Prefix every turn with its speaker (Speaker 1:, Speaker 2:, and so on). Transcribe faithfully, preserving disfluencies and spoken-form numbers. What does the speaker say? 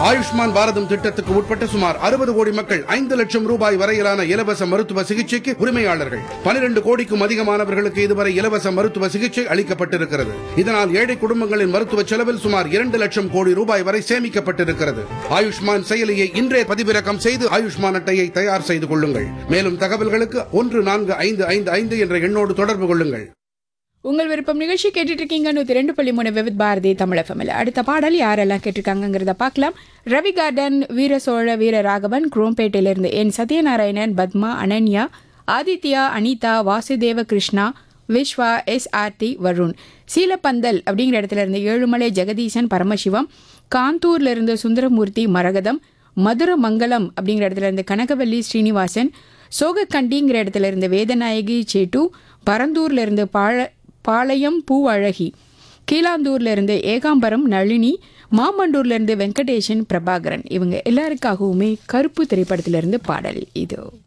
Speaker 1: ஆயுஷ்மான் பாரதம் திட்டத்துக்கு உட்பட்ட சுமார் அறுபது கோடி மக்கள் ஐந்து லட்சம் ரூபாய் வரையிலான இலவச மருத்துவ சிகிச்சைக்கு உரிமையாளர்கள். பனிரெண்டு கோடிக்கும் அதிகமானவர்களுக்கு இதுவரை இலவச மருத்துவ சிகிச்சை அளிக்கப்பட்டிருக்கிறது. இதனால் ஏழை குடும்பங்களின் மருத்துவ செலவில் சுமார் இரண்டு லட்சம் கோடி ரூபாய் வரை சேமிக்கப்பட்டிருக்கிறது. ஆயுஷ்மான் செயலியை இன்றே பதிவிறக்கம் செய்து ஆயுஷ்மான் அட்டையை தயார் செய்து கொள்ளுங்கள். மேலும் தகவல்களுக்கு ஒன்று நான்கு ஐந்து ஐந்து ஐந்து என்ற எண்ணோடு தொடர்பு கொள்ளுங்கள்.
Speaker 2: உங்கள் விருப்பம் நிகழ்ச்சி கேட்டுட்டு இருக்கீங்க. நூத்தி ரெண்டு புள்ளி மூணு விவித் பாரதி தமிழ் எஃப்எம்ல. அடுத்த பாடல் யாரெல்லாம் கேட்டிருக்காங்கிறத பார்க்கலாம். ரவி கார்டன், வீர சோழ வீர ராகவன், குரோம்பேட்டையிலிருந்து என் சத்யநாராயணன், பத்மா, அனன்யா, ஆதித்யா, அனிதா, வாசுதேவ கிருஷ்ணா, விஸ்வா, எஸ் ஆர்த்தி, வருண். சீலப்பந்தல் அப்படிங்கிற இடத்துல இருந்து ஏழுமலை ஜெகதீசன், பரமசிவம், காந்தூர்ல இருந்து சுந்தரமூர்த்தி, மரகதம், மதுரமங்கலம் அப்படிங்கிற இடத்துல இருந்து கனகவல்லி ஸ்ரீனிவாசன், சோகக்கண்டிங்கிற இடத்துல இருந்து வேதநாயகி சேட்டு, பரந்தூர்ல இருந்து பாழ பாளையம் பூவழகி, கீழாந்தூர்ல இருந்து ஏகாம்பரம் நளினி, மாமண்டூர்ல இருந்து வெங்கடேசன் பிரபாகரன். இவங்க எல்லாருக்காகவுமே கருப்பு திரைப்படத்திலிருந்து பாடல் இதோ.